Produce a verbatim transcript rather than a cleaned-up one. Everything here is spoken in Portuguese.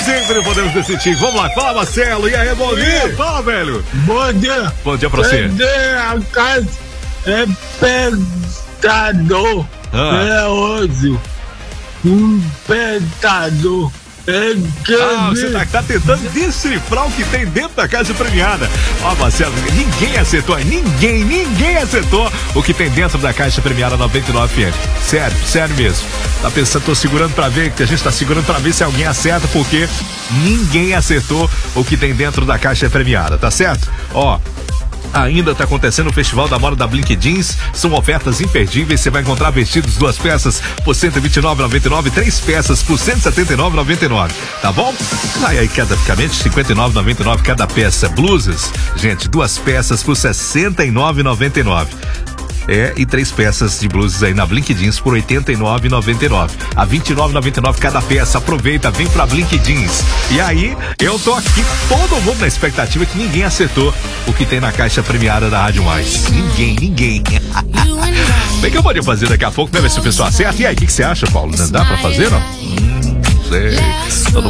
sempre podemos decidir. Vamos lá, fala, Marcelo. E aí, bom dia? Fala, velho. Bom dia. Bom dia pra você. Perder a casa é pedador. Ah. É hoje. Um pedador. É que Ah, você tá, tá tentando decifrar o que tem dentro da caixa premiada. Ó, Marcelo, ninguém acertou, ninguém, ninguém acertou o que tem dentro da caixa premiada noventa e nove F M. Sério, sério mesmo. Tá pensando, tô segurando pra ver, que a gente tá segurando pra ver se alguém acerta, porque ninguém acertou o que tem dentro da caixa premiada, tá certo? Ó, ainda está acontecendo o Festival da Moda da Blink Jeans. São ofertas imperdíveis. Você vai encontrar vestidos duas peças por cento e vinte e nove reais e noventa e nove centavos, três peças por cento e setenta e nove reais e noventa e nove centavos, tá bom? Aí, aí cada cinquenta e nove reais e noventa e nove centavos cada peça. Blusas, gente, duas peças por sessenta e nove reais e noventa e nove centavos. É, e três peças de blusas aí na Blink Jeans por oitenta e nove reais e noventa e nove centavos. A vinte e nove reais e noventa e nove centavos cada peça. Aproveita, vem pra Blink Jeans. E aí, eu tô aqui, todo mundo na expectativa que ninguém acertou o que tem na caixa premiada da Rádio Mais. Ninguém, ninguém. Bem que eu poderia fazer daqui a pouco, né? Ver se o pessoal acerta. E aí, o que, que você acha, Paulo? Dá pra fazer, não? Hum, não sei. Todo